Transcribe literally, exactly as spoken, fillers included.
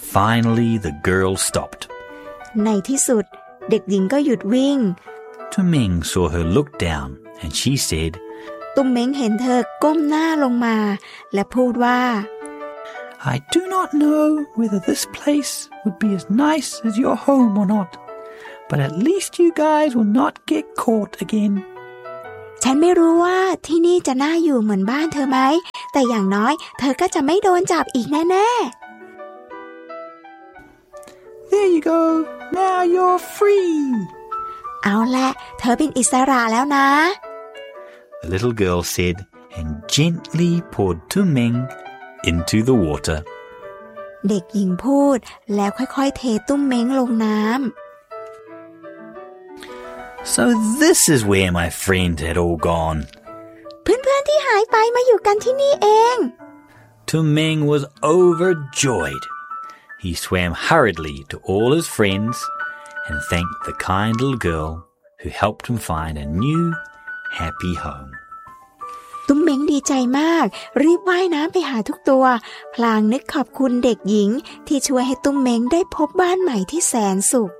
Finally, the girl stopped. ในที่สุดเด็กหญิงก็หยุดวิ่ง Tu-Ming saw her look down and she said, ตุ้มเม้งเห็นเธอก้มหน้าลงมาและพูดว่า I do not know whether this place would be as nice as your home or not, but at least you guys will not get caught again. ฉันไม่รู้ว่าที่นี่จะน่าอยู่เหมือนบ้านเธอไหมแต่อย่างน้อยเธอก็จะไม่โดนจับอีกแน่ๆ There you go. Now you're free. เอาละเธอเป็นอิสระแล้วนะ The little girl said and gently poured Tu-Ming into the water. เด็กหญิงพูดแล้วค่อยๆเทตุ้มเม้งลงน้ำ So this is where my friend had all gone. เพื่อนๆที่หายไปมาอยู่กันที่นี่เอง Tu-Ming was overjoyed. He swam hurriedly to all his friends and thanked the kind little girl who helped him find a new, happy home. ตุ้มเม้งดีใจมากรีบว่ายน้ำไปหาทุกตัวพลางนึกขอบคุณเด็กหญิงที่ช่วยให้ตุ้มเม้งได้พบบ้านใหม่ที่แสนสุข